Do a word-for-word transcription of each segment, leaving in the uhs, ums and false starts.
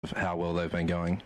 how well they've been going?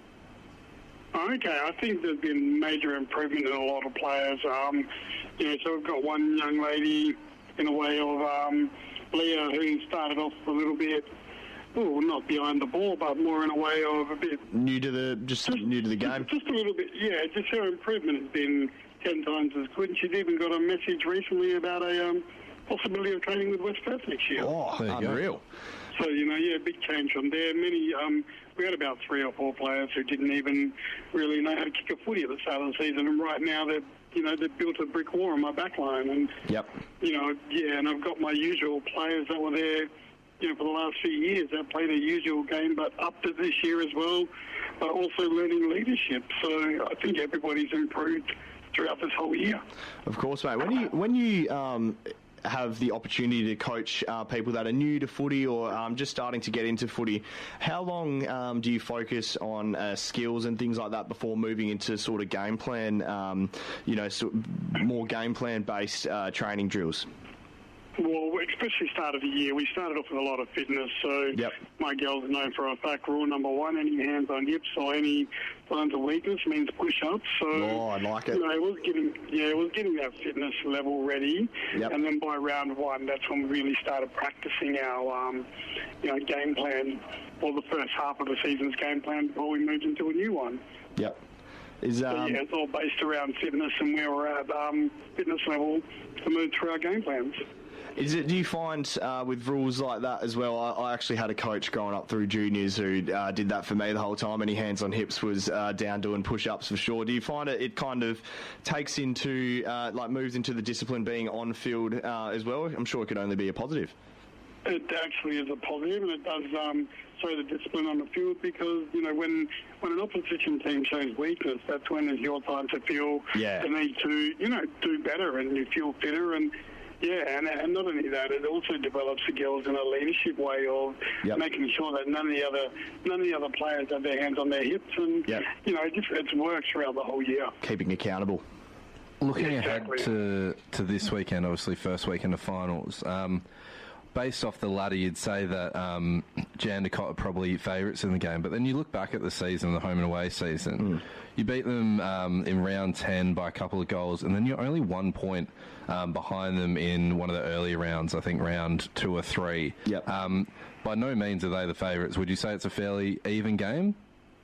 Okay, I think there's been major improvement in a lot of players. Um, you know, so we've got one young lady in a way of um, Leah, who started off a little bit, oh, not behind the ball, but more in a way of a bit new to the just, just new to the game. Just, just a little bit, yeah. Just her improvement has been ten times as good. And she's even got a message recently about a um, possibility of training with West Perth next year. Oh, unreal! So you know, yeah, big change from there. Many. Um, We had about three or four players who didn't even really know how to kick a footy at the start of the season, and right now they've, you know, they've built a brick wall on my back line. And, yep. you know, yeah, and I've got my usual players that were there, you know, for the last few years that played a usual game, but up to this year as well, but also learning leadership. So I think everybody's improved throughout this whole year. Of course, mate. When you, when you, um, have the opportunity to coach uh, people that are new to footy or um, just starting to get into footy, how long um, do you focus on uh, skills and things like that before moving into sort of game plan, um, you know, so more game plan based uh, training drills? Well, especially start of the year, we started off with a lot of fitness. So yep. my girls know for a fact, rule number one, any hands on hips or any signs of weakness means push-ups. So oh, I like it. You know, it was getting, yeah, it was getting that fitness level ready. Yep. And then by round one, that's when we really started practicing our, um, you know, game plan, or the first half of the season's game plan before we moved into a new one. Yep. Is, um, so, yeah, it's all based around fitness and where we're at um, fitness level to move through our game plans. Is it? Do you find uh, with rules like that as well? I, I actually had a coach growing up through juniors who uh, did that for me the whole time. Any hands on hips was uh, down doing push-ups for sure. Do you find it? It kind of takes into uh, like moves into the discipline being on field uh, as well. I'm sure it could only be a positive. It actually is a positive, and it does um, show the discipline on the field because, you know, when when an opposition team shows weakness, that's when it's your time to feel yeah. the need to, you know, do better and you feel fitter. And yeah, and, and not only that, it also develops the girls in a leadership way of yep. making sure that none of the other none of the other players have their hands on their hips, and yep. you know, it just it's worked throughout the whole year. Keeping accountable. Looking exactly. ahead to to this weekend, obviously first weekend of finals. Um, based off the ladder, you'd say that um, Jandakot are probably favourites in the game, but then you look back at the season, the home and away season, mm. you beat them um, in round ten by a couple of goals, and then you're only one point um, behind them in one of the earlier rounds, I think round two or three. Yep. Um, by no means are they the favourites. Would you say it's a fairly even game?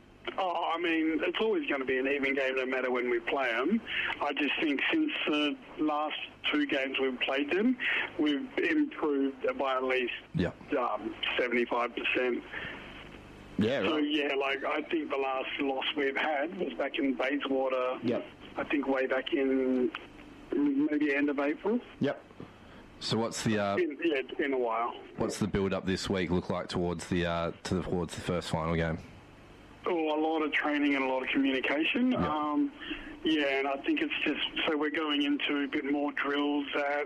Oh, I mean, it's always going to be an even game no matter when we play them. I just think since the last two games we've played them, we've improved by at least yep. um, seventy-five percent. Yeah, right. So, yeah, like, I think the last loss we've had was back in Bayswater, yep. I think way back in maybe end of April. Yep. So what's the uh, in, yeah, it's been a while. What's the build-up this week look like towards the uh, to the, towards the first final game? Oh, a lot of training and a lot of communication. Yep. Um, yeah, and I think it's just, so we're going into a bit more drills that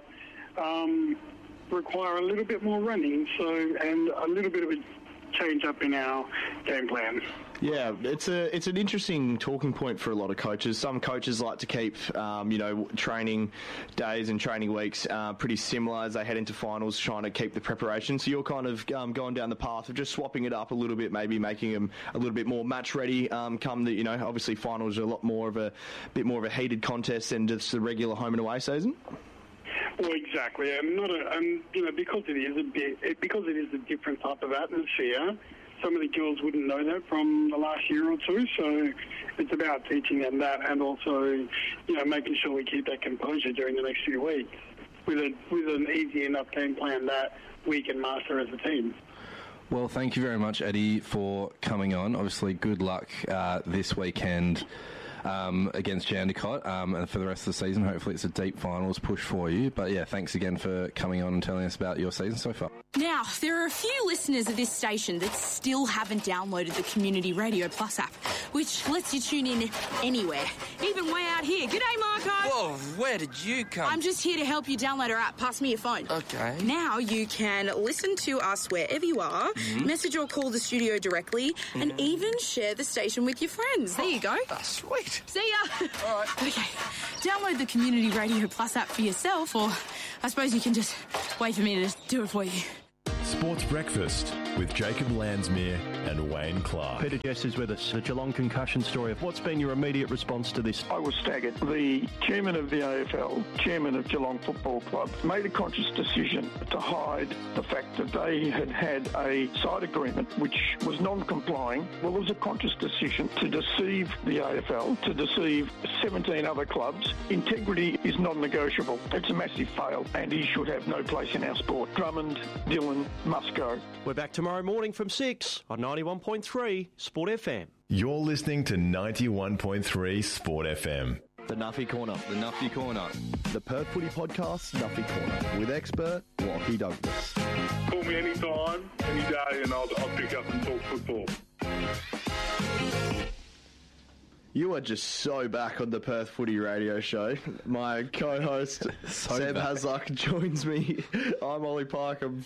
um, require a little bit more running, so and a little bit of a change up in our game plan. Yeah, it's a it's an interesting talking point for a lot of coaches. Some coaches like to keep, um, you know, training days and training weeks uh, pretty similar as they head into finals, trying to keep the preparation. So you're kind of um, going down the path of just swapping it up a little bit, maybe making them a little bit more match ready. Um, come the, you know, obviously finals are a lot more of a bit more of a heated contest than just the regular home and away season. Well, exactly, and not a, and you know, because it is a bit, it, because it is a different type of atmosphere. Some of the girls wouldn't know that from the last year or two, so it's about teaching them that, and also, you know, making sure we keep that composure during the next few weeks with a with an easy enough game plan that we can master as a team. Well, thank you very much, Eddie, for coming on. Obviously, good luck uh, this weekend um, against Jandakot, um, and for the rest of the season. Hopefully it's a deep finals push for you. But yeah, thanks again for coming on and telling us about your season so far. Now, there are a few listeners of this station that still haven't downloaded the Community Radio Plus app, which lets you tune in anywhere, even way out here. G'day, Marco. Whoa, where did you come? I'm just here to help you download our app. Pass me your phone. Okay. Now you can listen to us wherever you are, mm-hmm. message or call the studio directly, mm-hmm. and even share the station with your friends. There you go. Oh, sweet. See ya. All right. Okay. Download the Community Radio Plus app for yourself, or I suppose you can just wait for me to do it for you. Sports Breakfast with Jacob Landsmere and Wayne Clark. Peter Jess is with us. The Geelong concussion story. What's been your immediate response to this? I was staggered. The chairman of the A F L, chairman of Geelong Football Club, made a conscious decision to hide the fact that they had had a side agreement which was non-complying. Well, it was a conscious decision to deceive the A F L, to deceive seventeen other clubs. Integrity is non-negotiable. It's a massive fail, and he should have no place in our sport. Drummond, Dillon must go. We're back tomorrow morning from six on ninety-one point three Sport F M. You're listening to ninety-one point three Sport F M. The Nuffy Corner. The Nuffy Corner. The Perth Footy Podcast, Nuffy Corner, with expert Lockie Douglas. Call me anytime, any day, and I'll, I'll pick up and talk football. You are just so back on the Perth Footy Radio Show. My co-host, So Seb back. Hazluck, joins me. I'm Ollie Park. I'm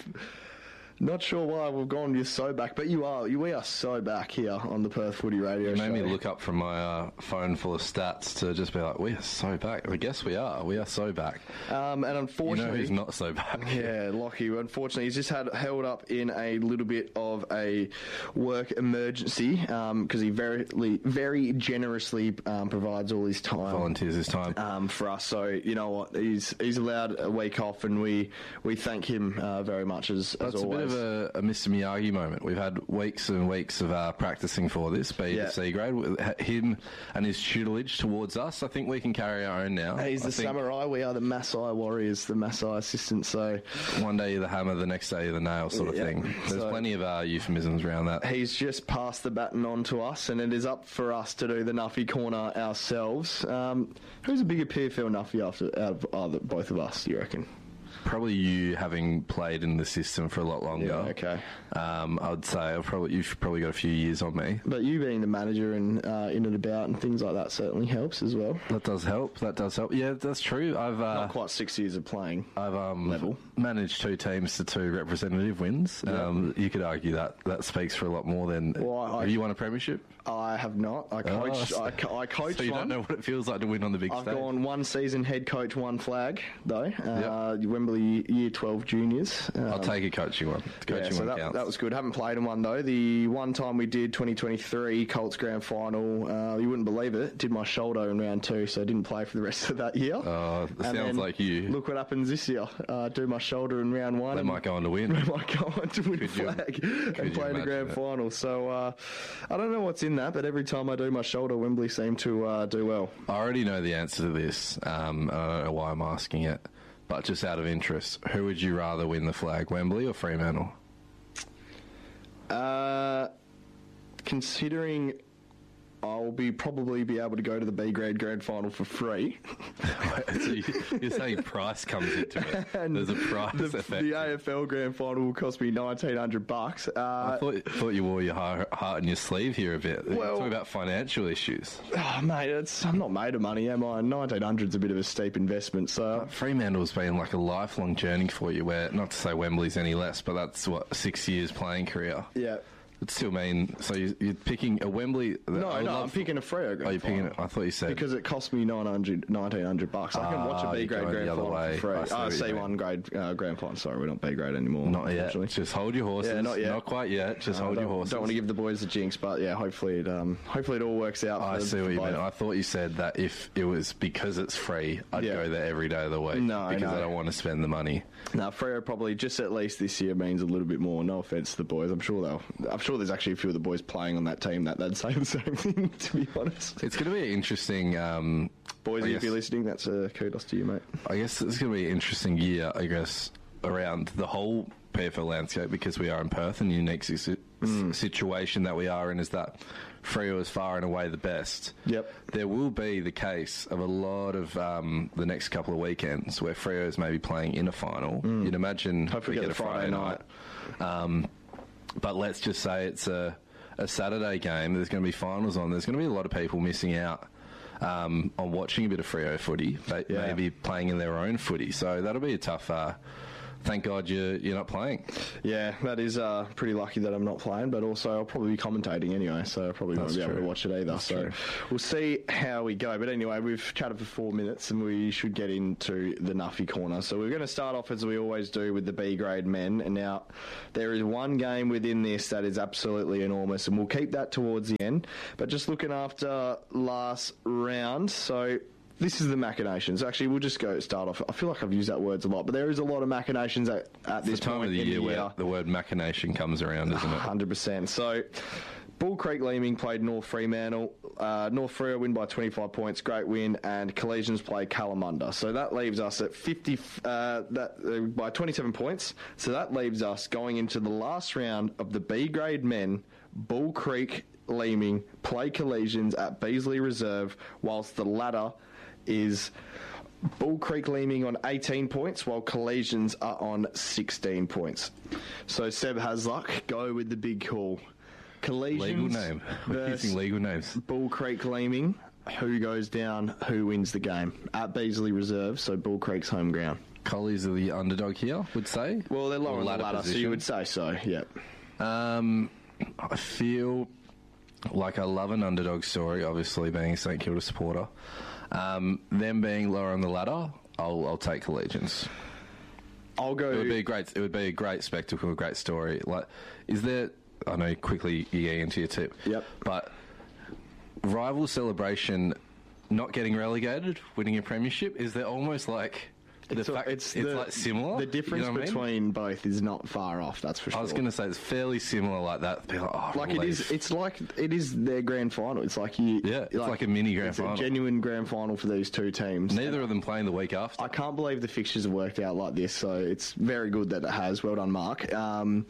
not sure why we've gone you're so back, but you are. You, we are so back here on the Perth Footy Radio You Show. made me look up from my uh, phone full of stats to just be like, we are so back. I guess we are. We are so back. Um, and You know unfortunately... who's not so back? Yeah, Lockie, unfortunately, he's just had held up in a little bit of a work emergency because um, he very, very generously um, provides all his time. Volunteers this time. Um, for us, so you know what, he's he's allowed a week off, and we, we thank him uh, very much as, as That's always. a bit of a, a Mister Miyagi moment. We've had weeks and weeks of uh, practicing for this, B Yeah. to C grade. With him and his tutelage towards us, I think we can carry our own now. He's I the think samurai, we are the Maasai warriors, the Maasai assistants. So one day you're the hammer, the next day you're the nail, sort of Yeah. thing. There's So- plenty of uh, euphemisms around that. he's just passed the baton on to us, and it is up for us to do the Nuffy Corner ourselves. Um, who's a bigger P F L Nuffy after out of either, both of us, do you reckon? Probably you, having played in the system for a lot longer. Yeah, okay. Um, I would say I've probably you've probably got a few years on me. But you being the manager and uh, in and about and things like that certainly helps as well. That does help. That does help. Yeah, that's true. I've uh, Not quite six years of playing. I've um, level. managed two teams to two representative wins. Yeah. Um, you could argue that that speaks for a lot more than. Well, I- have you won a premiership? I have not. I Oh, coached. so- I, co- I coached So you one. don't know what it feels like to win on the big I've stage. gone one season head coach, one flag though. Uh, Wembley Year twelve juniors. Um, I'll take a coaching one. The coaching yeah, so one that, counts. that was good. Haven't played in one though. The one time we did twenty twenty-three Colts Grand Final, uh, you wouldn't believe it. Did my shoulder in round two, so I didn't play for the rest of that year. Oh, it And sounds then like you. Look what happens this year. Uh, do my shoulder in round one. They and might go on to win. They might go on to win Could a you- flag could and you play in the imagine grand it? final. So uh, I don't know what's in that, but every time I do my shoulder, Wembley seem to uh, do well. I already know the answer to this. Um, and I don't know why I'm asking it, but just out of interest, who would you rather win the flag, Wembley or Fremantle? Uh, considering I'll be probably be able to go to the B grade grand final for free. So you- you're saying price comes into it. And There's a price the, effect. the A F L grand final will cost me nineteen hundred bucks. Uh, I thought, thought you wore your heart, heart in your sleeve here a bit. Well- Talk about financial issues. oh, mate, it's, I'm not made of money, am I? nineteen hundred's a bit of a steep investment, so Fremantle's been like a lifelong journey for you, where, not to say Wembley's any less, but that's, what, six years playing career. yeah. It still mean, so you, you're picking a Wembley... No, I would no, love- I'm picking a Freo grand Oh, you're picking final. it? I thought you said... Because it cost me nine hundred, nineteen hundred bucks. I can watch Ah, a B you're grade going grand the other final way. for I free. see Oh, what you C mean. one grade uh, grand final. Sorry, we're not B grade anymore. Not yet. unfortunately. Just hold your horses. Yeah, not yet. Not quite yet. Just Uh, hold don't, your horses. Don't want to give the boys the jinx, but yeah, hopefully it um, hopefully it all works out. I for, see what for you both. meant. I thought you said that if it was because it's free, I'd Yeah. go there every day of the week. No, because no. I don't want to spend the money. Now, Freo probably just at least this year means a little bit more. No offense to the boys, I'm sure they'll. I'm sure there's actually a few of the boys playing on that team that they'd say the same thing. To be honest, It's going to be interesting. Um, boys, I if guess- you're listening, that's a kudos to you, mate. I guess it's going to be an interesting year, I guess, around the whole P F L landscape because we are in Perth and the unique si- Mm. situation that we are in is that Freo is far and away the best. Yep. There will be the case of a lot of um, the next couple of weekends where Freo is maybe playing in a final. You'd imagine Mm. Hopefully we get get the a Friday, Friday night. Um, but let's just say it's a, a Saturday game. There's going to be finals on. There's going to be a lot of people missing out um, on watching a bit of Freo footy, but Yeah. maybe playing in their own footy. So that'll be a tough, uh, thank God you're, you're not playing. Yeah, that is uh, pretty lucky that I'm not playing, but also I'll probably be commentating anyway, so I probably That's won't be true. able to watch it either. That's so true. we'll see how we go. But anyway, we've chatted for four minutes and we should get into the Nuffy corner. So we're going to start off as we always do with the B grade men. And now there is one game within this that is absolutely enormous, and we'll keep that towards the end. But just looking after last round, so this is the machinations. Actually, we'll just go start off. I feel like I've used that words a lot, but there is a lot of machinations at, at It's this the time point of the in year the where year. the word machination comes around, isn't it? one hundred percent. So, Bull Creek Leeming played North Fremantle. Uh, North Freo win by twenty-five points, great win, and Collegians play Kalamunda. So that leaves us at fifty uh, that uh, by twenty-seven points. So that leaves us going into the last round of the B grade men. Bull Creek Leeming play Collegians at Beasley Reserve, whilst the latter is Bull Creek Leeming on eighteen points, while Collegians are on sixteen points. So Seb Hasluck, go with the big call. Collegians Legal name. We're versus using legal names. Bull Creek Leeming. Who goes down? Who wins the game? At Beasley Reserve, so Bull Creek's home ground. Collies are the underdog here, would say. Well, they're lower Or on the ladder ladder, so position. you would say so. Yep. Um, I feel like I love an underdog story, obviously being a St Kilda supporter. Um, them being lower on the ladder, I'll, I'll take Collegians. I'll go. It would be a great. It would be a great spectacle, a great story. Like, is there? I know quickly you get into your tip. Yep. But rival celebration, not getting relegated, winning a premiership. Is there almost like the It's, fact it's, it's the, like similar? The difference you know what I mean? between both is not far off. That's for sure. I was going to say it's fairly similar like that. Be like, oh, Like it relief. is, it's like it is their grand final. It's like you, Yeah, it's like a mini grand it's final. a genuine grand final for these two teams. Neither of them playing the week after. I can't believe the fixtures have worked out like this. So it's very good that it has. Well done, Mark. Um,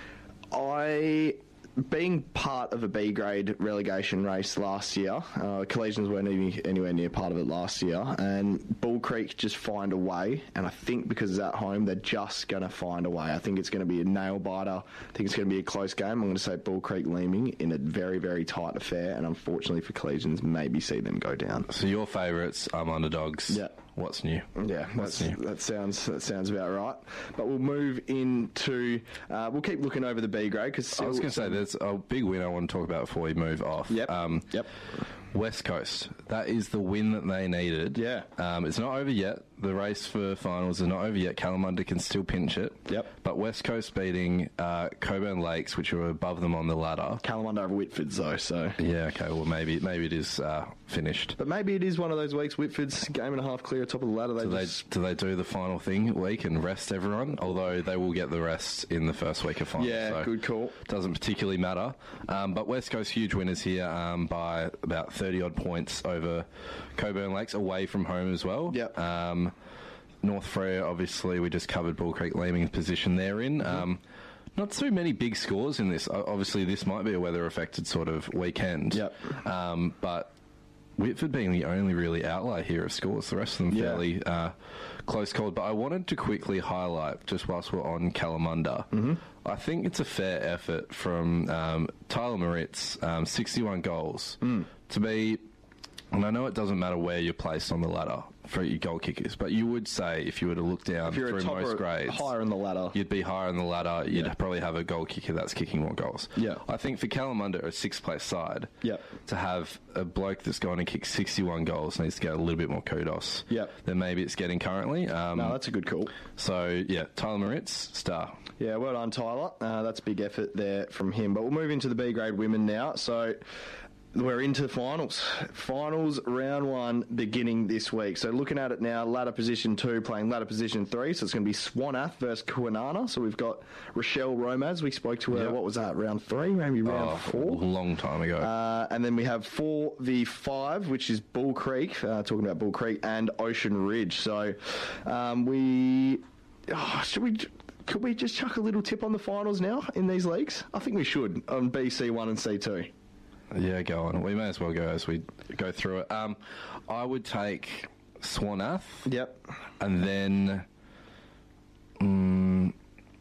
I. Being part of a B grade relegation race last year, uh, Collegians weren't any, anywhere near part of it last year, and Bull Creek just find a way. And I think because it's at home, they're just going to find a way. I think it's going to be a nail biter. I think it's going to be a close game. I'm going to say Bull Creek Leeming in a very, very tight affair, and unfortunately for Collegians, maybe see them go down. So your favourites, um, underdogs. Yeah. What's new? Yeah, What's that's, new? that sounds that sounds about right. But we'll move into uh, we'll keep looking over the B grade because I was going to say there's a big win I want to talk about before we move off. Yep. Um, yep. West Coast. That is the win that they needed. Yeah. Um, it's not over yet. The race for finals is not over yet. Kalamunda can still pinch it. Yep. But West Coast beating uh, Coburn Lakes, which were above them on the ladder. Kalamunda over Whitford's though, so Yeah. Okay. Well, maybe maybe it is uh, finished. but maybe it is one of those weeks. Whitford's game and a half clear top of the ladder. They Do they just do they do the final thing week and rest everyone? Although they will get the rest in the first week of finals. yeah, so good call. Doesn't particularly matter. Um, but West Coast huge winners here um, by about thirty odd points over Coburn Lakes away from home as well. Yep. Um, North Freo, obviously, we just covered Bull Creek Leeming's position they're in. Mm-hmm. Um, not too many big scores in this. O- Obviously, this might be a weather-affected sort of weekend. Yep. Um, but Whitford being the only really outlier here of scores, the rest of them Yeah. fairly uh, close called. But I wanted to quickly highlight, just whilst we're on Kalamunda, Mm-hmm. I think it's a fair effort from um, Tyler Moritz, um, sixty-one goals, Mm. to be, and I know it doesn't matter where you're placed on the ladder for your goal kickers, but you would say if you were to look down If you're a through top most or grades, higher in the ladder, you'd be higher on the ladder. You'd Yeah. probably have a goal kicker that's kicking more goals. Yeah. I think for Kalamunda, a sixth-place side, Yep. to have a bloke that's gone and kicked sixty-one goals needs to get a little bit more kudos Yep. than maybe it's getting currently. Um, no, that's a good call. so, yeah, Tyler Moritz, star. Yeah, well done, Tyler. Uh, that's a big effort there from him. But we'll move into the B grade women now. So we're into finals. Finals round one beginning this week. So looking at it now, ladder position two playing ladder position three. So it's going to be Swanath versus Kwinana. So we've got Rochelle Romaz. We spoke to her, Yep. what was that, round three, maybe round Oh, four? a long time ago. Uh, and then we have four v five, which is Bull Creek, uh, talking about Bull Creek, and Ocean Ridge. So um, we... Oh, should we... Could we just chuck a little tip on the finals now in these leagues? I think we should, on B C one and C two. Yeah, go on. We may as well go as we go through it. Um, I would take Swanath. Yep. And then... Mm,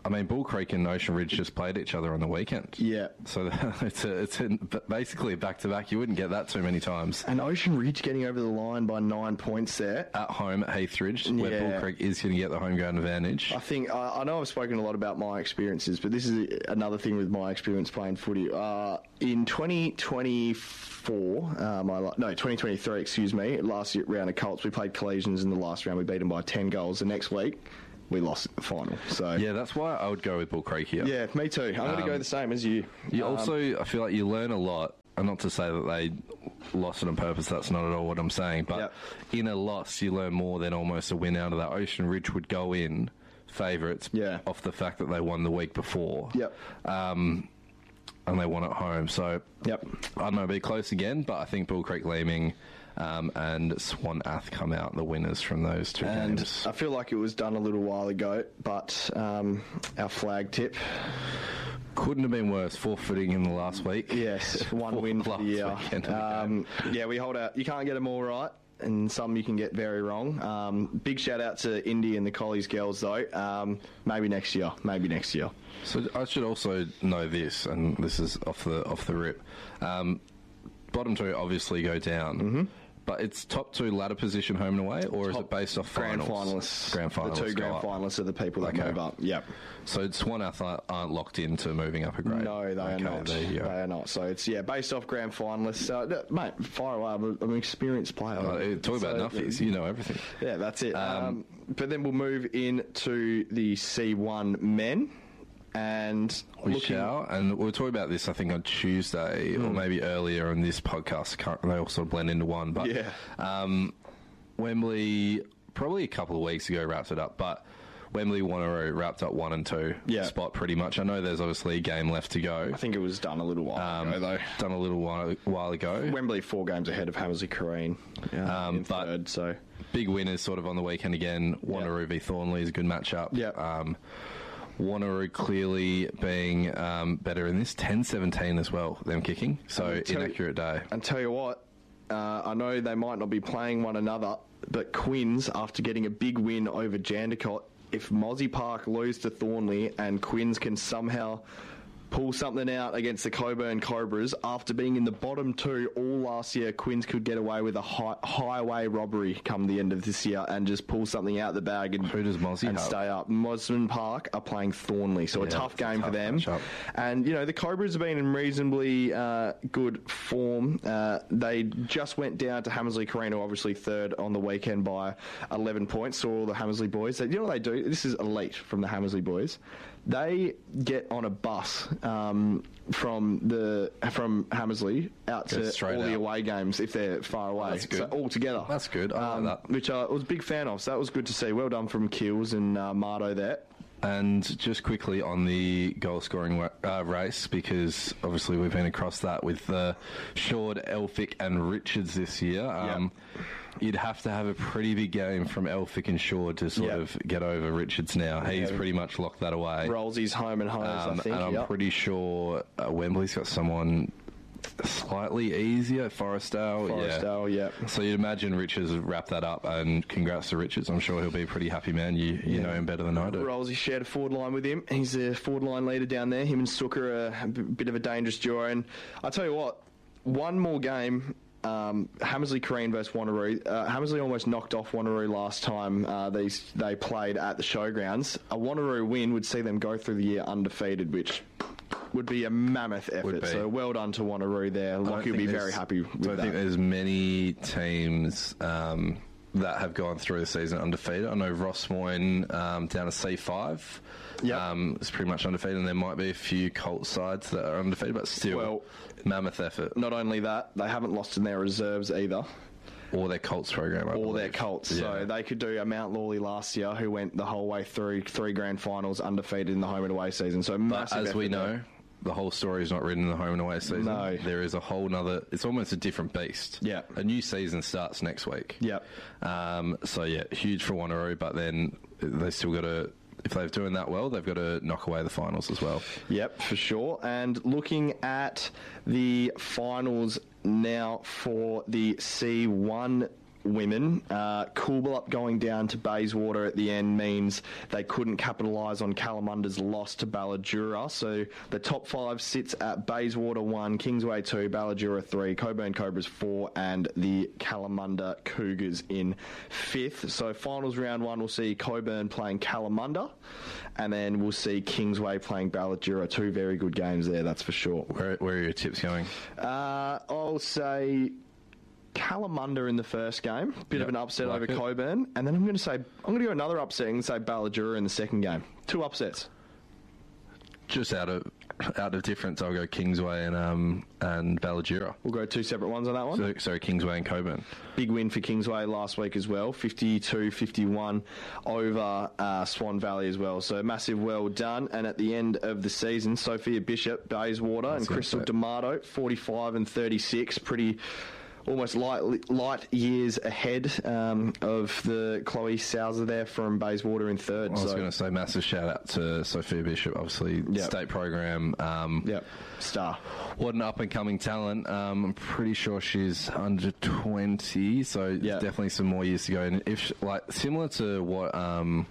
I mean, Bull Creek and Ocean Ridge just played each other on the weekend. Yeah. So it's a, it's a, basically a back-to-back. You wouldn't get that too many times. And Ocean Ridge getting over the line by nine points there. At home at Heathridge, where Yeah. Bull Creek is going to get the home ground advantage. I think, I, I know I've spoken a lot about my experiences, but this is another thing with my experience playing footy. Uh, in twenty twenty-four, uh, my, la- no, twenty twenty-three, excuse me, last year round of Colts, we played Collisions in the last round. We beat them by ten goals. The next week, we lost the final. So Yeah, that's why I would go with Bull Creek here. yeah, me too. I'm going to Um, go the same as you. You Um, also, I feel like you learn a lot. And not to say that they lost it on purpose, that's not at all what I'm saying. But Yep. in a loss, you learn more than almost a win out of that. Ocean Ridge would go in favourites Yeah. off the fact that they won the week before. Yep. Um, and they won at home. So, Yep. I don't know, it'll be close again, but I think Bull Creek Leeming um, and Swan Ath come out the winners from those two And games. I feel like it was done a little while ago, but um, our flag tip. Couldn't have been worse. Forfeiting in the last week. Yes, one For win for last the year. weekend of the Um, yeah, we hold out. You can't get them all right, and some you can get very wrong. Um, big shout out to Indy and the Collies girls, though. Um, maybe next year. Maybe next year. So I should also know this, and this is off the off the rip. Um, bottom two obviously go down, mm-hmm. but it's top two ladder position home and away, or is Top it based off grand finals? finalists. Grand finalists. The two go grand up. finalists are the people that Okay. move up. Yep. So Swan Ath aren't locked into moving up a grade. No, they are Okay, not. There you They go. are not. So it's yeah, based off grand finalists. So, uh, mate, fire away. I'm, a, I'm an experienced player. Uh, talk about So, nuffies. You know everything. Yeah, that's it. Um, Um, but then we'll move into the C one men. And We looking, shall, and we'll talk about this, I think, on Tuesday or maybe earlier in this podcast. Can't- They all sort of blend into one. But Yeah. um, Wembley, probably a couple of weeks ago, wrapped it up. But Wembley Wanneroo wrapped up one and two Yeah. spot pretty much. I know there's obviously a game left to go. I think it was done a little while Um, ago, though. Done a little while, while ago. Wembley four games ahead of Hammersley Careen yeah, Um, in but- third, so Big winners sort of on the weekend again. Wanneroo v Thornley is a good matchup. Yeah. Um, Wanneroo clearly being um, better in this. ten seventeen as well, them kicking. So And tell- inaccurate day. and tell you what, uh, I know they might not be playing one another, but Quinns, after getting a big win over Jandakot, if Mozzie Park lose to Thornley and Quinns can somehow pull something out against the Coburn Cobras, after being in the bottom two all last year, Quinns could get away with a hi- highway robbery come the end of this year and just pull something out the bag and, Who does Mozzie and have? stay up. Mosman Park are playing Thornley, so a Yeah, tough it's a game for tough them. matchup. And, you know, the Cobras have been in reasonably uh, good form. Uh, they just went down to Hammersley Carino, obviously third on the weekend by eleven points. So all the Hammersley boys, they, you know what they do? This is elite from the Hammersley boys. They get on a bus um, from the from Hammersley out Go to all straight the out. away games if they're far away. That's good. So all together. That's good. I like Um, that. Which I was a big fan of. So that was good to see. Well done from Keels and uh, Mardo there. And just quickly on the goal scoring wa- uh, race, because obviously we've been across that with uh, Shord, Elphick, and Richards this year. Um, You'd have to have a pretty big game from Elphick and Shord to sort Yep. of get over Richards now. He's Yeah. pretty much locked that away. Rollsy's home and hose, Um, I think. and I'm yep. pretty sure uh, Wembley's got someone slightly easier, Forestdale. Forestdale, yeah. yeah. So you'd imagine Richards would wrap that up, and congrats to Richards. I'm sure he'll be a pretty happy man. You you Yeah. know him better than I do. Rollsy shared a forward line with him. He's the forward line leader down there. Him and Sooker are a b- bit of a dangerous duo. And I tell you what, one more game. Um, Hammersley Careen versus Wanneroo. Uh, Hammersley almost knocked off Wanneroo last time uh, they they played at the showgrounds. A Wanneroo win would see them go through the year undefeated, which would be a mammoth effort. be. So well done to Wanneroo there. I don't Lockie will think be there's- very happy with I don't that. think there's many teams um, that have gone through the season undefeated. I know Ross Moyne um, down to C five. Yep. Um, is pretty much undefeated, and there might be a few Colts sides that are undefeated, but still, Well- mammoth effort. Not only that, they haven't lost in their reserves either. Or their Colts program, I All their believe. Colts. Yeah. So they could do a Mount Lawley last year, who went the whole way through three grand finals undefeated in the home and away season. So But massive as we effort know, there. the whole story is not written in the home and away season. No. There is a whole nother, it's almost a different beast. Yeah. A new season starts next week. Yep. Um, so, yeah, huge for Wanneroo, but then they still got to, if they're doing that well, they've got to knock away the finals as well. Yep, for sure. And looking at the finals now for the C one women. Uh, Coolbellup going down to Bayswater at the end means they couldn't capitalise on Calamunda's loss to Balladura. So the top five sits at Bayswater one, Kingsway two, Balladura three, Coburn Cobras four, and the Kalamunda Cougars in fifth. So finals round one, we'll see Coburn playing Kalamunda, and then we'll see Kingsway playing Balladura. Two very good games there, that's for sure. Where, where are your tips going? Uh, I'll say Kalamunda in the first game, bit Yep, of an upset like over it. Coburn, and then I'm going to say I'm going to go another upset and say Balladura in the second game. Two upsets. Just out of out of difference, I'll go Kingsway and um and Balladura. We'll go two separate ones on that one. So, sorry, Kingsway and Coburn. Big win for Kingsway last week as well, fifty-two fifty-one over uh, Swan Valley as well. So massive well done. And at the end of the season, Sophia Bishop, Bayswater, That's and Crystal it. D'Amato, forty-five and thirty-six. Pretty almost light, light years ahead um, of the Chloe Souser there from Bayswater in third. I was so going to say massive shout out to Sophia Bishop, obviously Yep. state program. Um, Yep, star. What an up and coming talent. Um, I'm pretty sure she's under twenty, so Yep. definitely some more years to go. And if she, like similar to what um,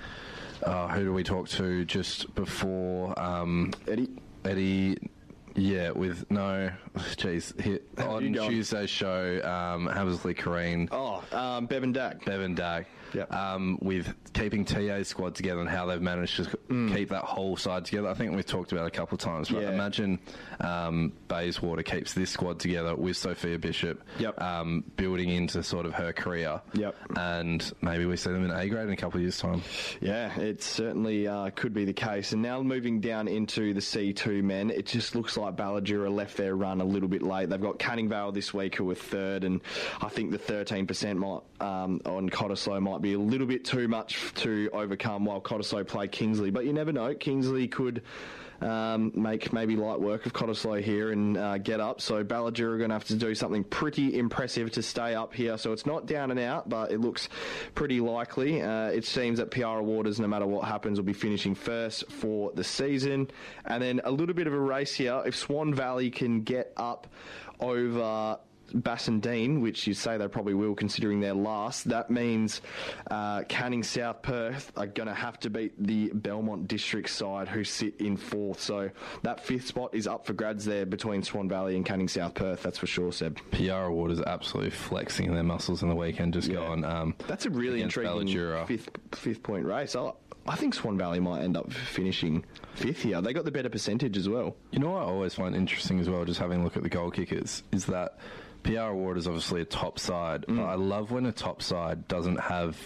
uh, who do we talk to just before um, Eddie. Eddie? Yeah, with no, jeez, hit you on going? Tuesday's show, um, Haversley Kareen, Oh, um, Bevan Dag. Bevan Dag, Yep. um, with keeping T A's squad together and how they've managed to keep that whole side together. I think we've talked about it a couple of times, but Yeah. imagine um, Bayswater keeps this squad together with Sophia Bishop, Yep. um, building into sort of her career, Yep. and maybe we see them in A grade in a couple of years' time. Yeah, it certainly uh, could be the case. And now moving down into the C two men, it just looks like Balladura left their run a little bit late. They've got Canning Vale this week who are third, and I think the thirteen percent might, um, on Cottesloe might be a little bit too much to overcome while Cottesloe play Kingsley. But you never know. Kingsley could um, make maybe light work of Cottesloe here and uh, get up. So Balladura are going to have to do something pretty impressive to stay up here. So it's not down and out, but it looks pretty likely. Uh, it seems that Piara Waters, no matter what happens, will be finishing first for the season. And then a little bit of a race here. If Swan Valley can get up over Bassendean, which you say they probably will considering their last, that means uh, Canning South Perth are going to have to beat the Belmont District side who sit in fourth. So that fifth spot is up for grabs there between Swan Valley and Canning South Perth, that's for sure, Seb. Piara Waters absolutely flexing their muscles in the weekend, just Yeah. going. Um, That's a really against intriguing Balladura. fifth, fifth point race. I, I think Swan Valley might end up finishing fifth here. They got the better percentage as well. You know what I always find interesting as well, just having a look at the goal kickers, is that Piara Ward is obviously a top side. Mm. But I love when a top side doesn't have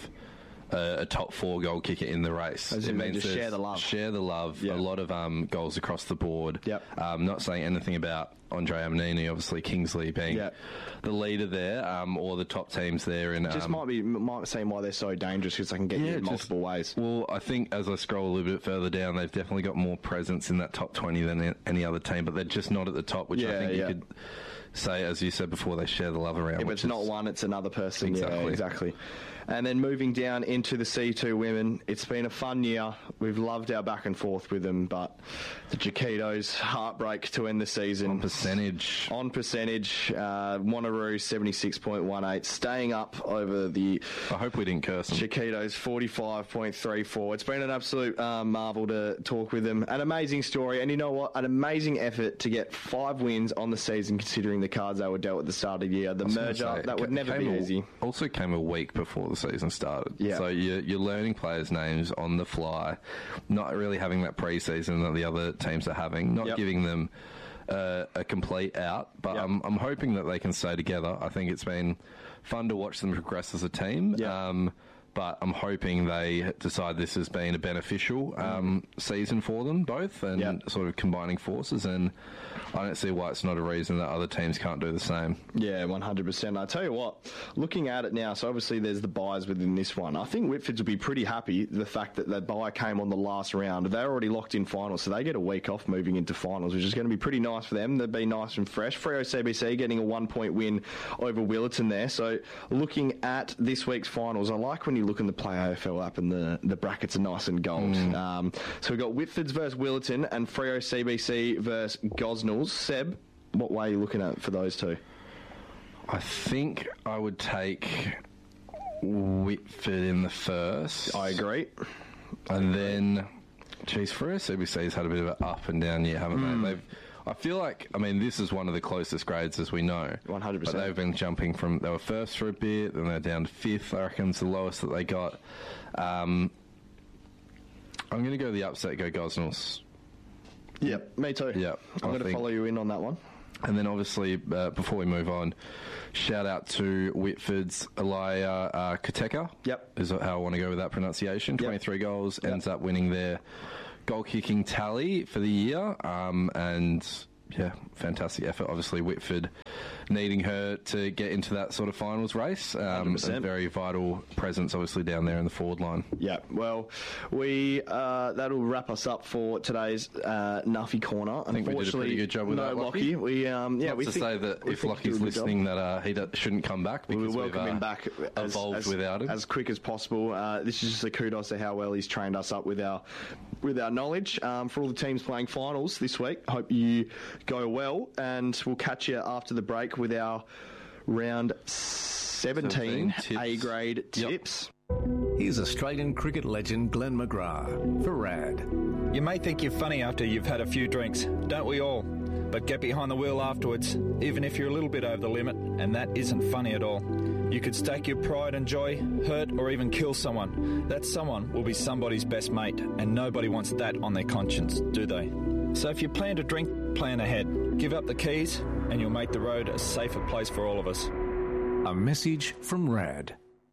a, a top four goal kicker in the race. As in they just there's- share the love. Share the love. Yeah. A lot of um, goals across the board. Yep. Um, not saying anything about Andre Amanini, obviously Kingsley being Yep. the leader there, um, or the top teams there. In, Just um, might be might seem why they're so dangerous because they can get you in just- multiple ways. Well, I think as I scroll a little bit further down, they've definitely got more presence in that top twenty than any other team, but they're just not at the top, which I Yeah, think yeah. you could say, as you said before, they share the love around. If which it's not is- one, it's another person. Yeah, Exactly. exactly. And then moving down into the C two women, it's been a fun year. We've loved our back and forth with them, but the Chiquitos, heartbreak to end the season. On percentage. On percentage, uh, Wanneroo seventy-six point one eight, staying up over the I hope we didn't curse them. Chiquitos forty-five point three four. It's been an absolute um, marvel to talk with them. An amazing story, and you know what? An amazing effort to get five wins on the season, considering the cards they were dealt at the start of the year. The I was gonna merger, say, that it would ca- never be came a- easy. Also came a week before the season started. Yeah. So you're, you're learning players' names on the fly, not really having that pre-season that the other teams are having, not Yep. giving them uh, a complete out. But Yep. I'm, I'm hoping that they can stay together. I think it's been fun to watch them progress as a team. Yep. Um, but I'm hoping they decide this has been a beneficial um, season for them both, and Yep. sort of combining forces. And I don't see why it's not a reason that other teams can't do the same. Yeah, one hundred percent. I tell you what, looking at it now, so obviously there's the buys within this one. I think Whitfords will be pretty happy the fact that that buy came on the last round. They're already locked in finals, so they get a week off moving into finals, which is going to be pretty nice for them. They'll be nice and fresh. Freo C B C getting a one-point win over Willetton there. So looking at this week's finals, I like when you look in the Play A F L app and the, the brackets are nice and gold. Um, so we've got Whitfords versus Willetton and Freo C B C versus Gosnells. Seb, what way are you looking at for those two? I think I would take Whitford in the first. I agree. And then, geez, for S C B C's had a bit of an up and down year, haven't mm. they? They've, I feel like, I mean, this is one of the closest grades as we know. one hundred percent. But they've been jumping from, they were first for a bit, then they're down to fifth. I reckon it's the lowest that they got. Um, I'm going to go the upset, go Gosnells. Yep, me too. Yep, I'm going to follow you in on that one. And then obviously, uh, before we move on, shout out to Whitford's Elia uh, Kateka. Yep. Is how I want to go with that pronunciation. Yep. twenty-three goals, yep. ends up winning their goal kicking tally for the year. Um, and yeah, fantastic effort. Obviously, Whitford needing her to get into that sort of finals race. Um, a very vital presence, obviously, down there in the forward line. Yeah, well, we uh, that'll wrap us up for today's uh, Nuffy Corner. I think we did a pretty good job with no, that, Lockie. We, um, yeah, Not we to think, say that if Lockie's listening, that uh, he do- shouldn't come back because we welcome we've uh, him back as, evolved as, without him as quick as possible. Uh, this is just a kudos to how well he's trained us up with our with our knowledge. Um, for all the teams playing finals this week, hope you go well, and we'll catch you after the break with our round seventeen, seventeen A-grade tips. Here's Australian cricket legend Glenn McGrath for R A D. You may think you're funny after you've had a few drinks, don't we all? But get behind the wheel afterwards, even if you're a little bit over the limit, and that isn't funny at all. You could stake your pride and joy, hurt or even kill someone. That someone will be somebody's best mate, and nobody wants that on their conscience, do they? So if you plan to drink, plan ahead. Give up the keys, and you'll make the road a safer place for all of us. A message from R A D.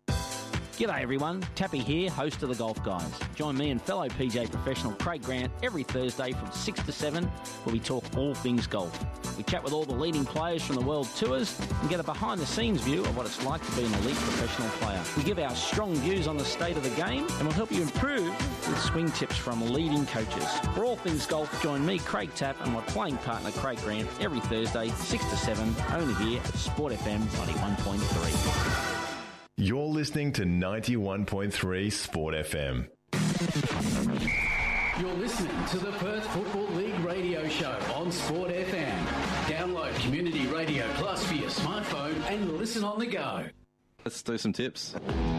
G'day everyone, Tappy here, host of The Golf Guys. Join me and fellow P G A professional Craig Grant every Thursday from six to seven where we talk all things golf. We chat with all the leading players from the world tours and get a behind-the-scenes view of what it's like to be an elite professional player. We give our strong views on the state of the game and we'll help you improve with swing tips from leading coaches. For all things golf, join me, Craig Tapp, and my playing partner Craig Grant every Thursday, six to seven, only here at Sport F M ninety-one point three. You're listening to ninety-one point three Sport F M. You're listening to the Perth Football League radio show on Sport F M. Download Community Radio Plus for your smartphone and listen on the go. Let's do some tips.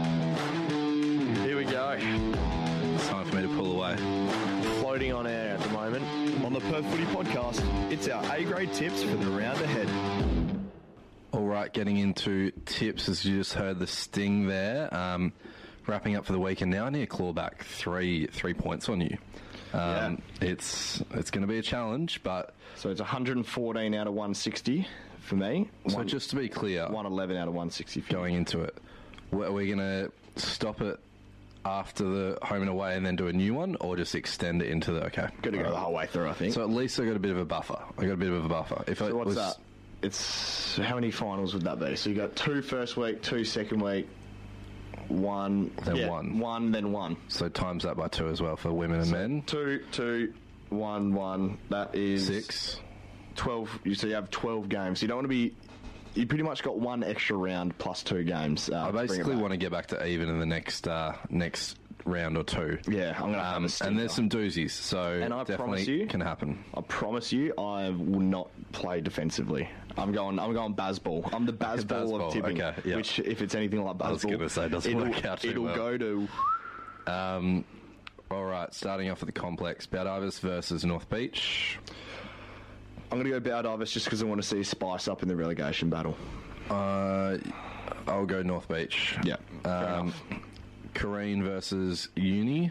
Here we go. It's time for me to pull away. Floating on air at the moment on the Perth Footy Podcast. It's our A-grade tips for the round ahead. All right, getting into tips, as you just heard the sting there. Um, wrapping up for the weekend now. I need to claw back three three points on you. Um, yeah. It's it's going to be a challenge, but... So it's one hundred fourteen out of one sixty for me. So one, just to be clear... one eleven out of one sixty for going me. into it. Are we going to stop it after the home and away and then do a new one, or just extend it into the... Okay. Got to go right. the whole way through, I think. So at least I got a bit of a buffer. I got a bit of a buffer. If so it what's was, that? It's how many finals would that be? So you got two first week, two second week, one, then yeah, one, one, then one. So times that by two as well for women and so men. Two, two, one, one. That is six. Twelve. So you have twelve games. You don't want to be. You pretty much got one extra round plus two games. Uh, I basically want to get back to even in the next uh, next. round or two. Yeah, I'm going to um, have a and there's some doozies, so and I definitely you, can happen. I promise you, I will not play defensively. I'm going. I'm going Bazball. I'm the Bazball of tipping. Okay, yeah. Which, if it's anything like Bazball, I was going to say doesn't work out too It'll well. go to. Um, all right, starting off at the complex, Baldivis versus North Beach. I'm going to go Baldivis just because I want to see a spice up in the relegation battle. Uh, I'll go North Beach. Yeah. Um, Kareen versus Uni.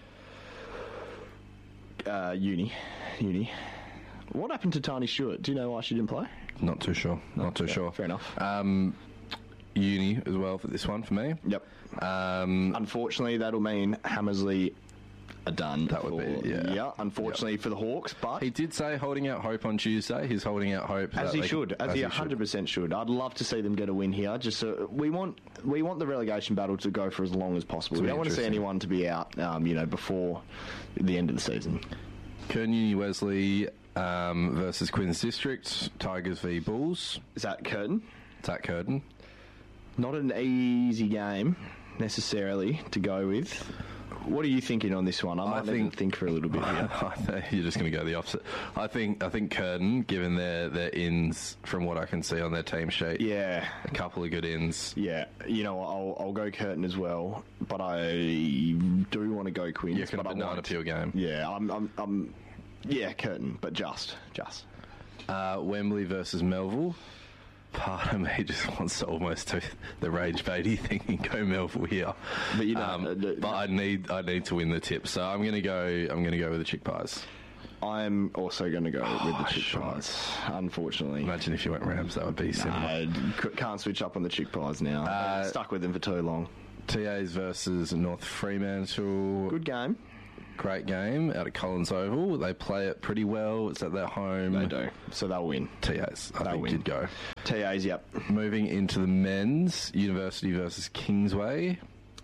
Uh, Uni. Uni. What happened to Tani Stewart? Do you know why she didn't play? Not too sure. Not oh, too fair, sure. Fair enough. Um, Uni as well for this one for me. Yep. Um, Unfortunately, that'll mean Hammersley are done. That would for, be, yeah. Yeah, unfortunately yep. for the Hawks, but... He did say holding out hope on Tuesday. He's holding out hope. As that he they, should. As, as he one hundred percent should. should. I'd love to see them get a win here. Just so we want we want the relegation battle to go for as long as possible. We don't want to see anyone to be out, um, you know, before the end of the season. Curtin Uni Wesley um, versus Queen's District. Tigers v Bulls. Is that Curtin? Is that Curtin? Not an easy game, necessarily, to go with. What are you thinking on this one? I might I need think- to think for a little bit here. I think You're just going to go the opposite. I think I think Curtin, given their, their ins, from what I can see on their team sheet, Yeah. a couple of good ins. Yeah, you know, I'll, I'll go Curtin as well, but I do want to go Quinns. You reckon a but I banana won't. peel game? Yeah, I'm, I'm, I'm, yeah, Curtin, but just, just. Uh, Wembley versus Melville. Part of me just wants to almost do the Rage Beatty thing and go Melville here. But you know, um, uh, the- but I need I need to win the tip, so I'm going to go. I'm going to go with the chick pies. I'm also going to go Oh, with the chick pies, unfortunately. Imagine if you went Rams, that would be similar. I can't switch up on the chick pies now. Uh, Stuck with them for too long. T As versus North Fremantle. Good game. Great game out at Collins Oval. They play it pretty well. It's at their home. They do, so they'll win. T As, I They'll think win. you'd go. T As, yep. Moving into the men's, University versus Kingsway.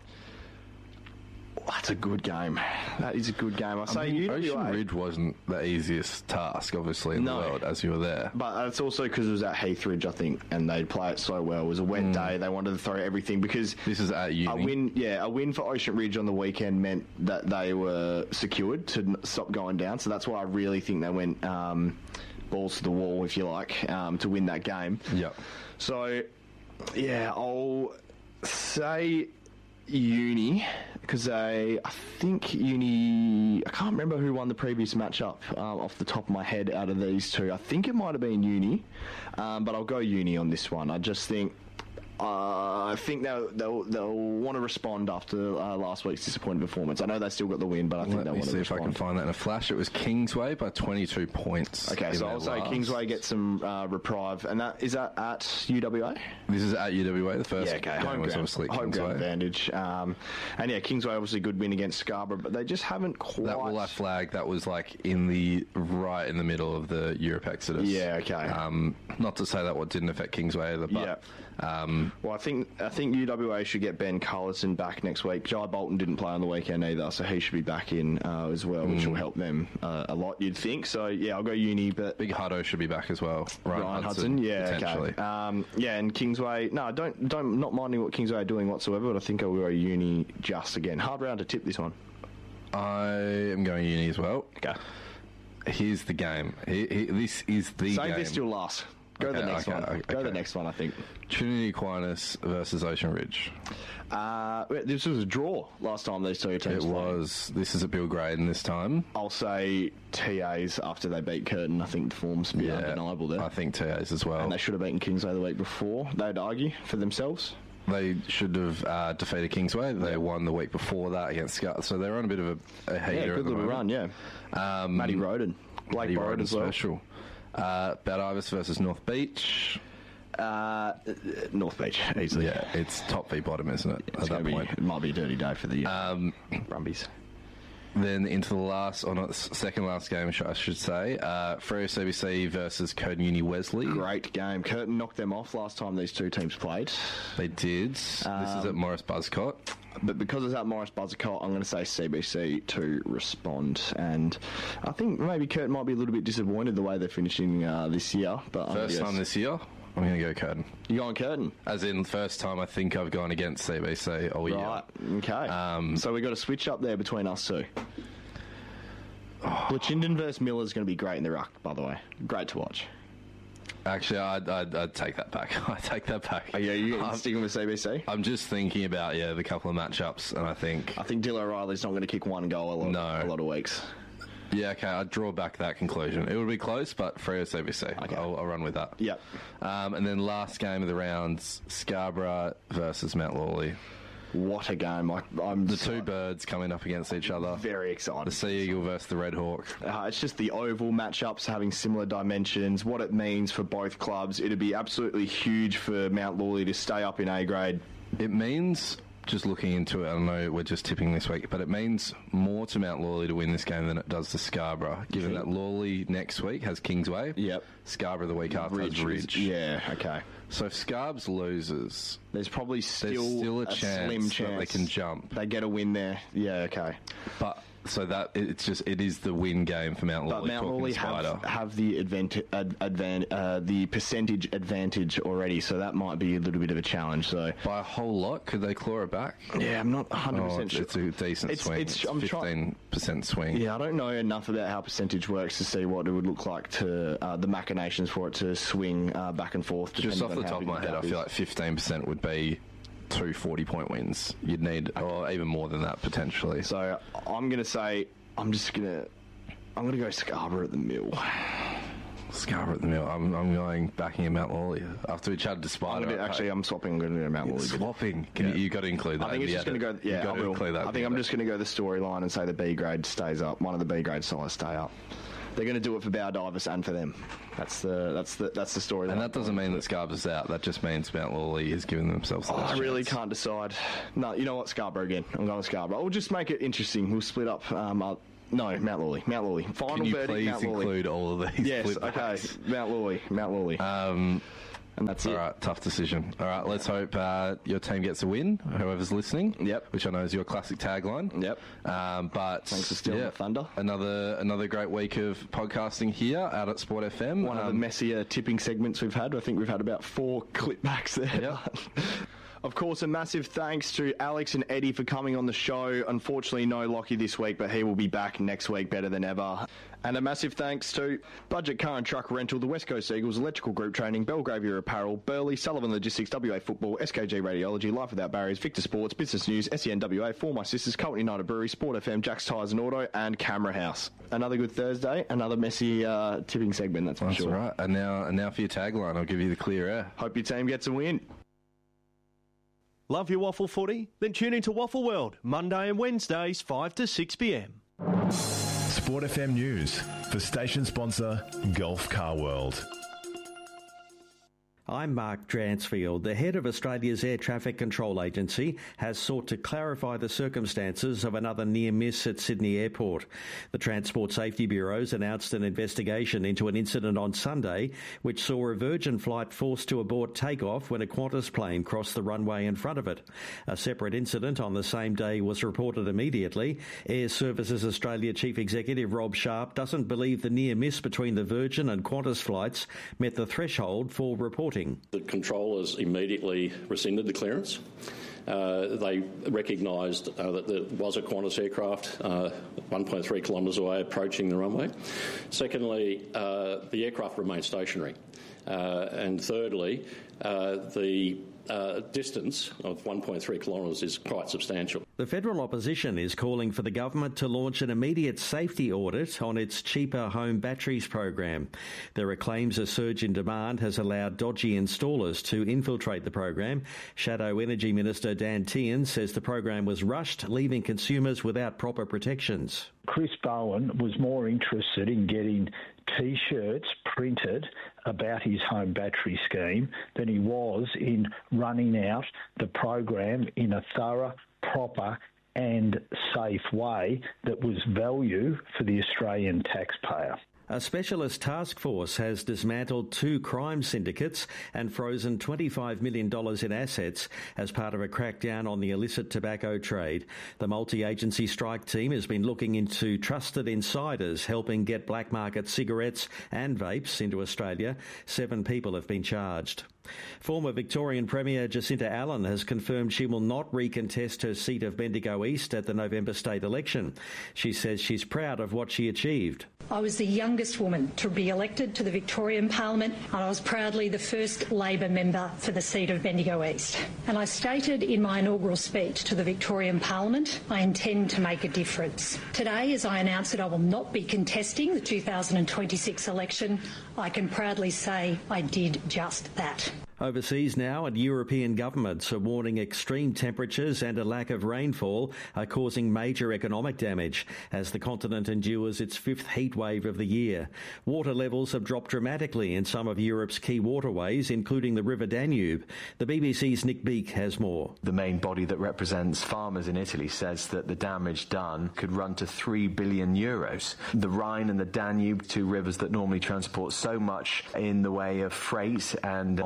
That's a good game. That is a good game. I say I mean, U W A. Ocean Ridge wasn't the easiest task, obviously, in No. the world, as you were there. But it's also because it was at Heathridge, I think, and they'd play it so well. It was a wet day. They wanted to throw everything because This is at uni. a win, yeah, a win for Ocean Ridge on the weekend meant that they were secured to n- stop going down. So that's why I really think they went um, balls to the wall, if you like, um, to win that game. Yep. So, yeah, I'll say Uni because they, I think Uni. I can't remember who won the previous matchup um, off the top of my head out of these two. I think it might have been Uni, um, but I'll go Uni on this one. I just think. Uh, I think they'll, they'll they'll want to respond after uh, last week's disappointing performance. I know they still got the win, but I think Let they'll me want see to if I respond. can find that in a flash. It was Kingsway by twenty-two points. Okay, in so their I'll say last. Kingsway gets some uh, reprieve, and that is that at U W A. This is at U W A. The first Yeah, okay. game Home was ground, obviously at home ground Kingsway. advantage. Um, and yeah, Kingsway obviously good win against Scarborough, but they just haven't quite. That Walleye flag, that was like in the right in the middle of the Europe Exodus. Yeah, okay. Um, not to say that what didn't affect Kingsway either, but um, Well, I think I think U W A should get Ben Cullison back next week. Jai Bolton didn't play on the weekend either, so he should be back in uh, as well, which Mm. will help them uh, a lot, you'd think. So yeah, I'll go Uni, but Big Hutto should be back as well. Ryan, Ryan Hudson, Hudson, yeah, potentially. okay. Um, yeah, and Kingsway. No, don't don't not minding what Kingsway are doing whatsoever. But I think I'll go Uni just again. Hard round to tip this one. I am going Uni as well. Okay. Here's the game. He, he, this is the Save game. this till last. Go Okay, the next okay, one. okay, Go the okay. next one. I think. Trinity Aquinas versus Ocean Ridge. Uh, this was a draw last time these two teams It played. was. This is at Bill Graydon this time. I'll say T As after they beat Curtin. I think the form's a bit undeniable there. I think T As as well. And they should have beaten Kingsway the week before. They'd argue for themselves. They should have uh, defeated Kingsway. They won the week before that against Scott. So they're on a bit of a, a heater Yeah, at good the little moment. run, yeah. Um, Matty Roden. Blake Matty Borrowed Roden as well. special. Uh, Bad Ivis versus North Beach. Uh, North Beach, easily. Yeah, it's top v bottom, isn't it? It's at that gonna be, point. it might be a dirty day for the Um, Brumbies. Then into the last, or not second last game, I should say, uh, Freo C B C versus Curtin Uni Wesley. Great game. Curtin knocked them off last time these two teams played. They did. this is Um, at Morris Buzzcott. But because it's at Morris Buzzcott, I'm going to say C B C to respond. And I think maybe Curtin might be a little bit disappointed the way they're finishing uh, this year. But First time this year, I'm going to go Curtin. You going Curtin? As in, first time I think I've gone against C B C all year. Right, okay. Um, so we've got a switch up there between us two. Blatchinden versus Miller is going to be great in the ruck, by the way. Great to watch. Actually, I'd, I'd, I'd take that back. I take that back. Are you, are you I'm, sticking with C B C? I'm just thinking about, yeah, the couple of matchups, and I think... I think Dylan O'Reilly's not going to kick one goal a lot, No. a lot of weeks. Yeah, okay, I'd draw back that conclusion. It would be close, but Freo C B C. Okay. I'll, I'll run with that. Yep. Um, and then last game of the rounds, Scarborough versus Mount Lawley. What a game. I, I'm The so two birds coming up against each other. very excited. The Sea Eagle versus the Red Hawk. Uh, it's just the oval matchups having similar dimensions, what it means for both clubs. It'd be absolutely huge for Mount Lawley to stay up in A grade. It means, just looking into it, I know we're just tipping this week, but it means more to Mount Lawley to win this game than it does to Scarborough, given that Lawley next week has Kingsway. Yep. Scarborough the week after has is- Ridge. Yeah, okay. So if Scarbs loses, There's probably still, there's still a, chance slim chance that they can jump. They get a win there. Yeah, okay. But so that it's just it is the win game for Mount Lawley. But Mount Lawley have, have the advantage, ad, advan, uh, the percentage advantage already, so that might be a little bit of a challenge. So by a whole lot, could they claw it back? Yeah, I'm not one hundred percent oh, sure. It's a decent it's, swing. It's, it's I'm fifteen percent swing. Yeah, I don't know enough about how percentage works to see what it would look like to uh, the machinations for it to swing uh, back and forth. Just off the top of my head, I feel like fifteen percent would be two forty-point wins. You'd need, okay. or even more than that potentially. So I'm going to say, I'm just going to, I'm going to go Scarborough at the Mill. Scarborough at the Mill. I'm, I'm going backing in Mount Lawley after we chatted to Spider. I'm gonna, actually, I'm swapping. I'm going to go Mount Lawley. Swapping. Can yeah. you, you got to include that. I think it's just going to go. Yeah, I will. Include that I think I'm just going to go the storyline and say the B grade stays up. One of the B grade sides stay up. They're going to do it for Bow Divers and for them. That's the that's the that's the story. And that doesn't mean that Scarborough's out. That just means Mount Lawley is giving themselves. The oh, I really chance. can't decide. No, you know what? Scarborough again. I'm going to Scarborough. We'll just make it interesting. We'll split up. Um, I'll, no, Mount Lawley. Mount Lawley. Final Can you verdict. please Mount Lawley. include all of these? Yes. Okay. Mount Lawley. Mount Lawley. Um. And that's all it. All right, tough decision. All right, let's hope uh, your team gets a win, whoever's listening. Yep. Which I know is your classic tagline. Yep. Um, but thanks for stealing yeah, the thunder. Another another great week of podcasting here out at Sport F M. One um, of the messier tipping segments we've had. I think we've had about four clipbacks there. Yep. Of course, a massive thanks to Alex and Eddie for coming on the show. Unfortunately, no Lockie this week, but he will be back next week better than ever. And a massive thanks to Budget Car and Truck Rental, the West Coast Eagles, Electrical Group Training, Belgravia Apparel, Burley, Sullivan Logistics, W A Football, S K G Radiology, Life Without Barriers, Victor Sports, Business News, S E N W A, For My Sisters, Colton United Brewery, Sport F M, Jack's Tyres and Auto, and Camera House. Another good Thursday, another messy uh, tipping segment, that's for that's sure. That's right. And now, and now for your tagline, I'll give you the clear air. Hope your team gets a win. Love your waffle footy? Then tune into Waffle World, Monday and Wednesdays, five to six p m. Sport F M News for station sponsor Gulf Car World. I'm Mark Dransfield. The head of Australia's Air Traffic Control Agency has sought to clarify the circumstances of another near miss at Sydney Airport. The Transport Safety Bureau's announced an investigation into an incident on Sunday which saw a Virgin flight forced to abort takeoff when a Qantas plane crossed the runway in front of it. A separate incident on the same day was reported immediately. Air Services Australia Chief Executive Rob Sharp doesn't believe the near miss between the Virgin and Qantas flights met the threshold for reporting. The controllers immediately rescinded the clearance. Uh, they recognised uh, that there was a Qantas aircraft uh, one point three kilometres away approaching the runway. Secondly, uh, the aircraft remained stationary. Uh, and thirdly, uh, the uh, distance of one point three kilometres is quite substantial. The federal opposition is calling for the government to launch an immediate safety audit on its cheaper home batteries program. There are claims a surge in demand has allowed dodgy installers to infiltrate the program. Shadow Energy Minister Dan Tehan says the program was rushed, leaving consumers without proper protections. Chris Bowen was more interested in getting T-shirts printed about his home battery scheme than he was in running out the program in a thorough, proper and safe way that was value for the Australian taxpayer. A specialist task force has dismantled two crime syndicates and frozen twenty-five million dollars in assets as part of a crackdown on the illicit tobacco trade. The multi-agency strike team has been looking into trusted insiders helping get black market cigarettes and vapes into Australia. Seven people have been charged. Former Victorian Premier Jacinta Allen has confirmed she will not recontest her seat of Bendigo East at the November state election. She says she's proud of what she achieved. I was the youngest woman to be elected to the Victorian Parliament, and I was proudly the first Labor member for the seat of Bendigo East. And I stated in my inaugural speech to the Victorian Parliament, I intend to make a difference. Today, as I announce that I will not be contesting the two thousand twenty-six election, I can proudly say I did just that. Overseas now, and European governments are warning extreme temperatures and a lack of rainfall are causing major economic damage as the continent endures its fifth heat wave of the year. Water levels have dropped dramatically in some of Europe's key waterways, including the River Danube. The B B C's Nick Beak has more. The main body that represents farmers in Italy says that the damage done could run to three billion euros. The Rhine and the Danube, two rivers that normally transport so much in the way of freight and on car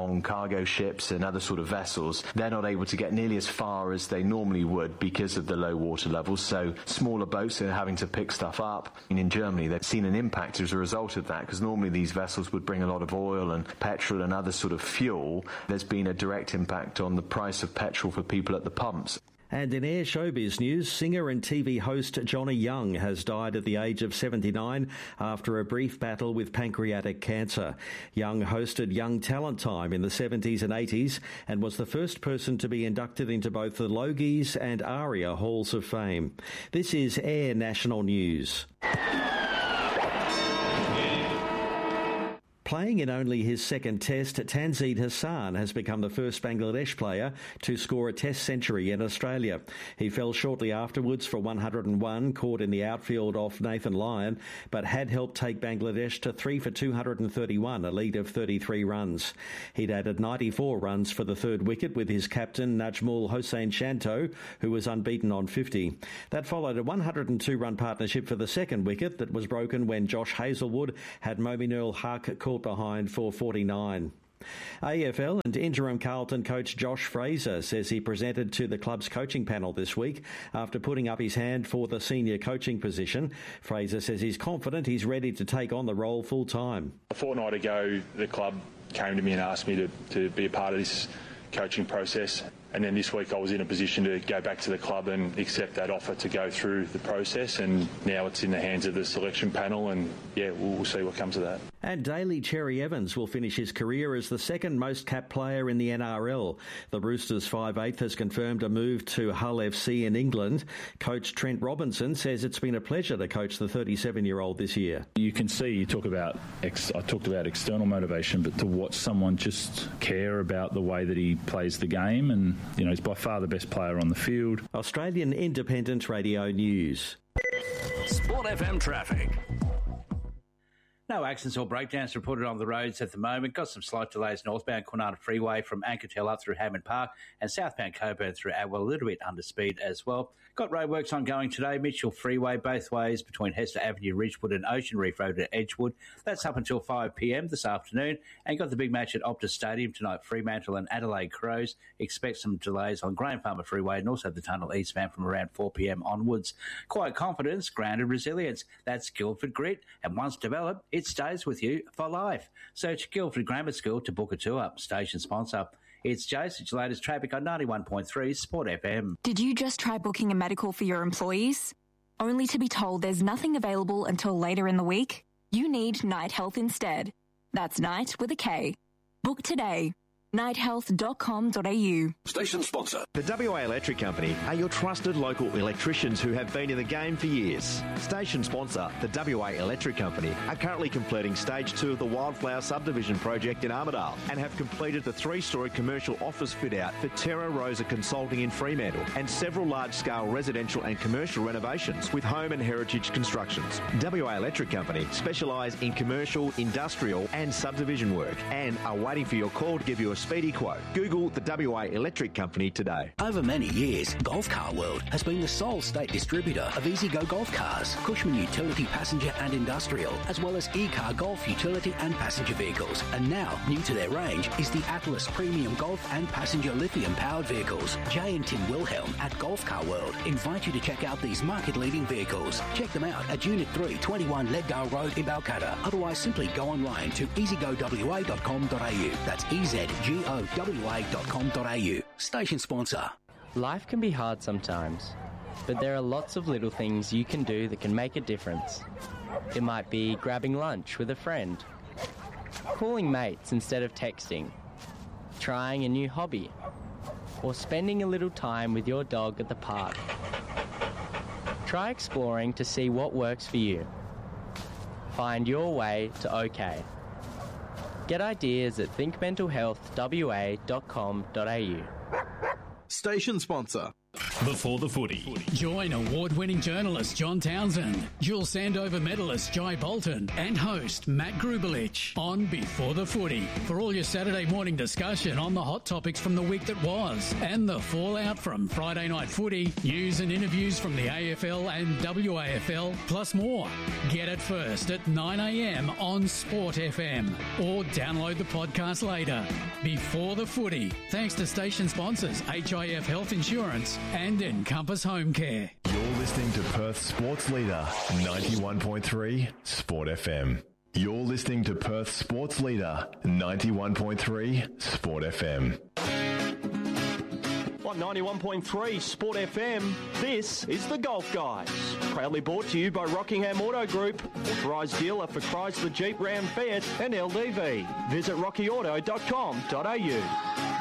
cargo ships and other sort of vessels, they're not able to get nearly as far as they normally would because of the low water levels. So smaller boats are having to pick stuff up. And in Germany, they've seen an impact as a result of that, because normally these vessels would bring a lot of oil and petrol and other sort of fuel. There's been a direct impact on the price of petrol for people at the pumps. And in air showbiz news, singer and T V host Johnny Young has died at the age of seventy-nine after a brief battle with pancreatic cancer. Young hosted Young Talent Time in the seventies and eighties and was the first person to be inducted into both the Logies and ARIA Halls of Fame. This is Air National News. Playing in only his second test, Tanzeed Hassan has become the first Bangladesh player to score a test century in Australia. He fell shortly afterwards for one hundred and one, caught in the outfield off Nathan Lyon, but had helped take Bangladesh to three for two hundred and thirty-one, a lead of thirty-three runs. He'd added ninety-four runs for the third wicket with his captain Najmul Hossain Shanto, who was unbeaten on fifty. That followed a one hundred and two run partnership for the second wicket that was broken when Josh Hazlewood had Mominul Haq caught behind for forty-nine. A F L and interim Carlton coach Josh Fraser says he presented to the club's coaching panel this week after putting up his hand for the senior coaching position. Fraser says he's confident he's ready to take on the role full time. A fortnight ago, the club came to me and asked me to, to be a part of this coaching process. And then this week I was in a position to go back to the club and accept that offer to go through the process, and now it's in the hands of the selection panel, and yeah, we'll, we'll see what comes of that. And Daly Cherry Evans will finish his career as the second most capped player in the N R L. The Roosters' five eighth has confirmed a move to Hull F C in England. Coach Trent Robinson says it's been a pleasure to coach the thirty-seven-year-old this year. You can see, you talk about, ex, I talked about external motivation, but to watch someone just care about the way that he plays the game, and you know, he's by far the best player on the field. Australian Independent Radio News. Sport F M traffic. No accidents or breakdowns reported on the roads at the moment. Got some slight delays northbound Kwinana Freeway from Ankertel up through Hammond Park, and southbound Coburn through Adwell, a little bit under speed as well. Got roadworks ongoing today, Mitchell Freeway both ways between Hester Avenue, Ridgewood and Ocean Reef Road at Edgewood. That's up until five p m this afternoon. And got the big match at Optus Stadium tonight, Fremantle and Adelaide Crows. Expect some delays on Graham Farmer Freeway and also the tunnel eastbound from around four p m onwards. Quiet confidence, grounded resilience. That's Guildford Grit, and once developed, it stays with you for life. Search Guildford Grammar School to book a tour. Station sponsor. It's Jason, your latest traffic on ninety-one point three Sport F M. Did you just try booking a medical for your employees? Only to be told there's nothing available until later in the week? You need Night Health instead. That's Night with a K. Book today. night health dot com dot a u. Station sponsor. The W A Electric Company are your trusted local electricians who have been in the game for years. Station sponsor, the W A Electric Company, are currently completing stage two of the Wildflower Subdivision project in Armidale and have completed the three-storey commercial office fit-out for Terra Rosa Consulting in Fremantle and several large-scale residential and commercial renovations with home and heritage constructions. W A Electric Company specialise in commercial, industrial and subdivision work and are waiting for your call to give you a speedy quote. Google the W A Electric Company today. Over many years, Golf Car World has been the sole state distributor of EasyGo Golf cars, Cushman Utility Passenger and Industrial, as well as E-Car Golf Utility and Passenger vehicles. And now, new to their range is the Atlas Premium Golf and Passenger Lithium-powered vehicles. Jay and Tim Wilhelm at Golf Car World invite you to check out these market-leading vehicles. Check them out at Unit three, twenty-one Leddale Road in Balcatta. Otherwise, simply go online to easy go w a dot com dot a u. That's E Z G O W A dot com dot a u. Station sponsor. Life can be hard sometimes, but there are lots of little things you can do that can make a difference. It might be grabbing lunch with a friend, calling mates instead of texting, trying a new hobby, or spending a little time with your dog at the park. Try exploring to see what works for you. Find your way to OK. Get ideas at think mental health w a dot com dot a u. Station sponsor. Before the Footy. Join award-winning journalist John Townsend, dual Sandover medalist Jai Bolton, and host Matt Grubelich on Before the Footy for all your Saturday morning discussion on the hot topics from the week that was and the fallout from Friday night footy, news and interviews from the A F L and W A F L, plus more. Get it first at nine a.m. on Sport F M or download the podcast later. Before the Footy, thanks to station sponsors H I F Health Insurance and Encompass Home Care. You're listening to Perth's sports leader, ninety-one point three Sport F M. You're listening to Perth's sports leader, ninety-one point three Sport F M. On ninety-one point three Sport F M, this is The Golf Guys. Proudly brought to you by Rockingham Auto Group, authorised dealer for Chrysler, Jeep, Ram, Fiat and L D V. Visit rocky auto dot com dot a u.